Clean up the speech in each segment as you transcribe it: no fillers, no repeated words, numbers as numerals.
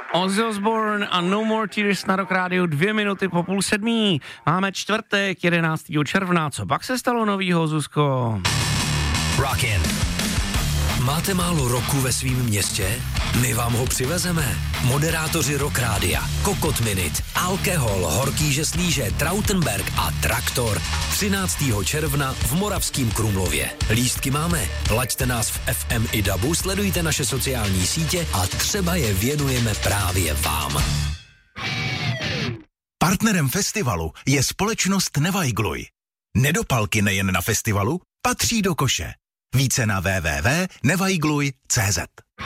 Ozzy Osbourne a No More Tears na Rock Rádiu 2 minuty po 6:30. Máme čtvrtek, 11. června. Co pak se stalo novýho, Zuzko? Rockin'. Máte málo roku ve svým městě? My vám ho přivezeme. Moderátoři Rock Rádia, Kokot Minute, Alkohol, Horký žeslíže, Trautenberg a Traktor 13. června v Moravském Krumlově. Lístky máme. Laďte nás v FM i DABu, sledujte naše sociální sítě a třeba je věnujeme právě vám. Partnerem festivalu je společnost Nevajgluj. Nedopalky nejen na festivalu, patří do koše. Více na www.nevajgluj.cz.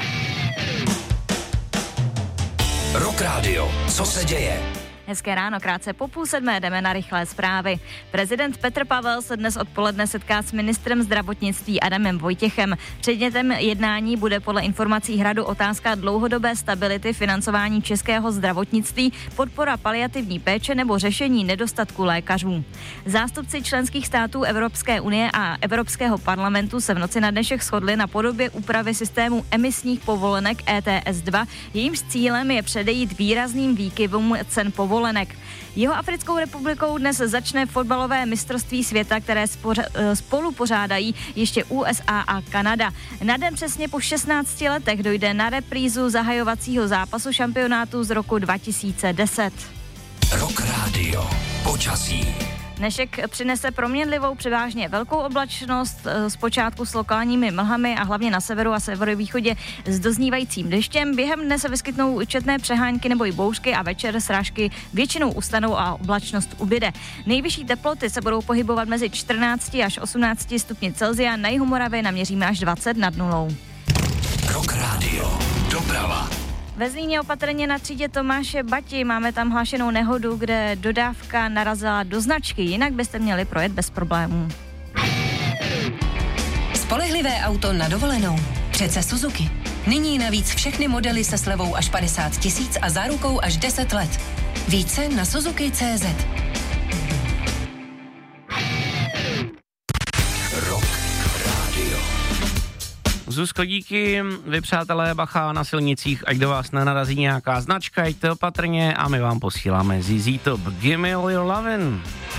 Rock Radio, co se děje? Hezké ráno, krátce po 6:30 jdeme na rychlé zprávy. Prezident Petr Pavel se dnes odpoledne setká s ministrem zdravotnictví Adamem Vojtěchem. Předmětem jednání bude podle informací Hradu otázka dlouhodobé stability financování českého zdravotnictví, podpora paliativní péče nebo řešení nedostatku lékařů. Zástupci členských států Evropské unie a Evropského parlamentu se v noci na dnešek shodli na podobě úpravy systému emisních povolenek ETS 2, jejímž cílem je předejít výrazným výkyvům cen povolenek. Jihoafrickou republikou dnes začne fotbalové mistrovství světa, které spolu pořádají ještě USA a Kanada. Na den přesně po 16 letech dojde na reprízu zahajovacího zápasu šampionátu z roku 2010. Rock Radio, počasí. Dnešek přinese proměnlivou převážně velkou oblačnost, zpočátku s lokálními mlhami a hlavně na severu a severovýchodě s doznívajícím deštěm. Během dne se vyskytnou četné přehánky nebo i bouřky a večer srážky většinou ustanou a oblačnost ubyde. Nejvyšší teploty se budou pohybovat mezi 14 až 18 stupni Celsia, na jihu Moravy naměříme až 20 nad nulou. Rock Radio, doprava. Ve Zlíně opatrně na třídě Tomáše Bati, máme tam hlášenou nehodu, kde dodávka narazila do značky, jinak byste měli projet bez problémů. Spolehlivé auto na dovolenou. Přece Suzuki. Nyní navíc všechny modely se slevou až 50 000 a zárukou až 10 let. Více na Suzuki.cz. Rock Radio. Zuzko, díky. Vy, přátelé, bacha na silnicích, ať do vás nenarazí nějaká značka, jděte opatrně a my vám posíláme ZZ Top. Gimme all your lovin'.